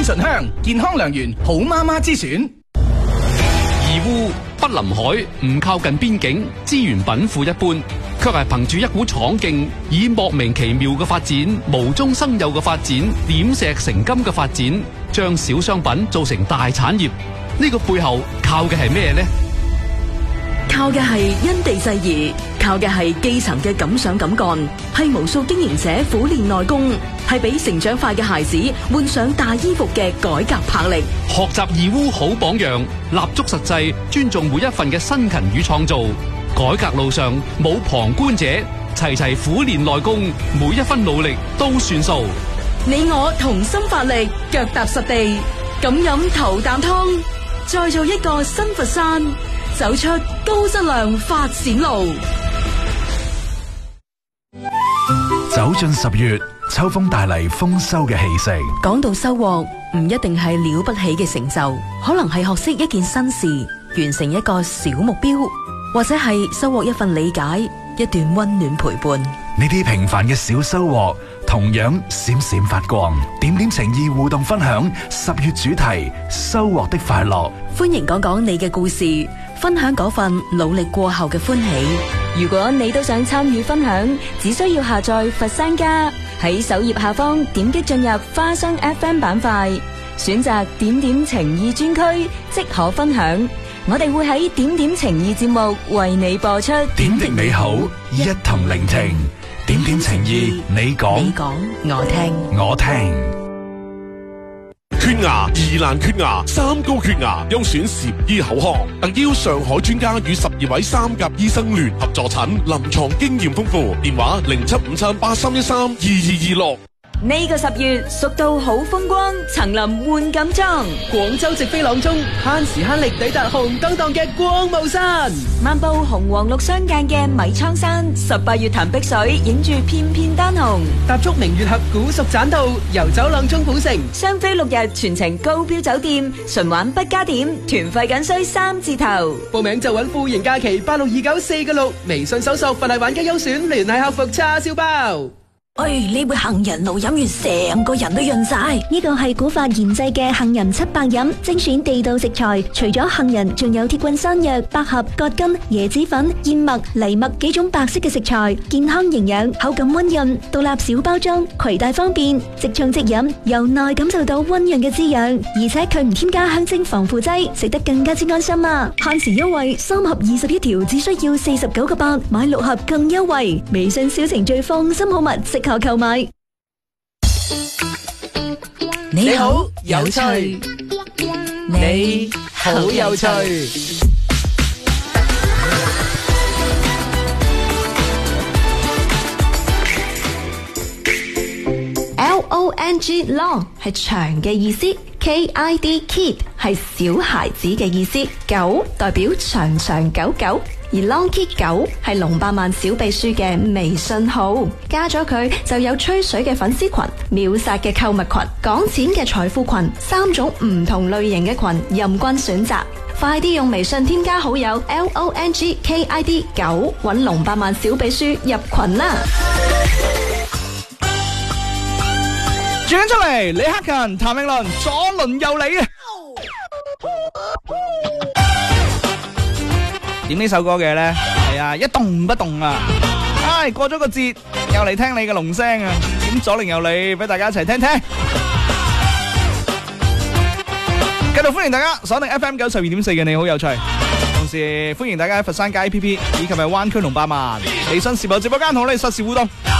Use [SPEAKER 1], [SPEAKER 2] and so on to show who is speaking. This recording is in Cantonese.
[SPEAKER 1] 醇香，健康良緣，好媽媽之選。
[SPEAKER 2] 義烏不臨海，唔靠近邊境，資源稟賦一般，卻係憑住一股闖勁，以莫名其妙嘅發展、無中生有嘅發展、點石成金嘅發展，將小商品做成大產業。呢個背後靠嘅係咩呢？
[SPEAKER 3] 靠嘅係因地制宜，靠嘅係基層嘅敢想敢幹，係無數經營者苦練內功，係俾成長快嘅孩子換上大衣服嘅改革魄力。
[SPEAKER 2] 學習義烏好榜樣，立足實際，尊重每一份嘅辛勤與創造。改革路上冇旁觀者，齊齊苦練內功，每一分努力都算數。
[SPEAKER 3] 你我同心發力，腳踏實地，敢飲頭啖湯，再做一個新佛山，走出高質量發展路。
[SPEAKER 4] 走進10月，秋風帶嚟豐收嘅氣息。
[SPEAKER 3] 講到收穫，唔一定係了不起嘅成就，可能係學識一件新事，完成一個小目標，或者係收穫一份理解，一段溫暖陪伴。
[SPEAKER 4] 呢啲平凡嘅小收穫，同樣閃閃發光。點點情意互動分享10月主題：收穫的快樂。
[SPEAKER 3] 歡迎講講你嘅故事，分享嗰份努力過後嘅歡喜。如果你都想參與分享，只需要下載佛山家，喺首頁下方點擊進入花生 FM 板塊，選擇點點情意專區，即可分享。我哋會喺點點情意節目為你播出。
[SPEAKER 4] 點滴美好，一同聆聽。點點情意，你講，
[SPEAKER 3] 我聽，
[SPEAKER 4] 我聽。
[SPEAKER 5] 缺牙、疑難缺牙、三高缺牙，優選禪醫口腔，特邀上海專家與12位三甲醫生聯合助診，臨床經驗豐富。電話075783132226。
[SPEAKER 3] 呢個10月，蜀道好風光，層林換錦裝。
[SPEAKER 6] 廣州直飛朗中，慳時慳力抵達紅當當嘅光霧山。
[SPEAKER 3] 漫步紅黃綠相間嘅米倉山，18月潭碧水，影住片片丹紅。
[SPEAKER 6] 踏足明月峽古蜀棧道，遊走朗中古城。
[SPEAKER 3] 雙飛6日，全程高標酒店，純玩不加點，團費僅需3字頭。
[SPEAKER 6] 報名就揾富盈假期8629496，微信搜索佛系玩家優選，聯繫客服叉燒包。
[SPEAKER 7] 呢杯杏仁露飲完成個人都潤晒。呢個係古法研製嘅杏仁700飲，精選地道食材，除咗杏仁，仲有鐵棍山藥、百合、葛根、椰子粉、燕麥、藜麥幾種白色嘅食材，健康營養，口感溫潤，獨立小包裝，攜帶方便，即沖即飲，由內感受到溫潤嘅滋養，而且佢唔添加香精防腐劑，食得更加之安心啊！限時優惠，3盒21條只需要49個8，買6盒更優惠。微信小程序放心好物，適合購買。
[SPEAKER 6] 你好有趣，你好有趣。
[SPEAKER 8] Long 係長嘅意思， KID Kid 係小孩子嘅意思，狗代表長長久久，而 Long Kid 狗係龍百萬小秘書嘅微信號，加咗佢就有吹水嘅粉絲群、秒殺嘅購物群、講錢嘅財富群，3種唔同類型嘅群任君選擇。快啲用微信添加好友 LONGKID 狗，搵龍百萬小秘書入群啦！
[SPEAKER 1] 轉出嚟，李克勤、譚詠麟，左鄰右里啊！點呢首歌嘅咧？係啊，一動不動啊！唉，過咗個節，又嚟聽你嘅龍聲啊！點左鄰右里，俾大家一齊聽聽。繼續歡迎大家鎖定 FM 92.4嘅你好有趣，同時歡迎大家喺佛山街 APP 以及係灣區龍百萬微信時報直播間同我哋實時互動。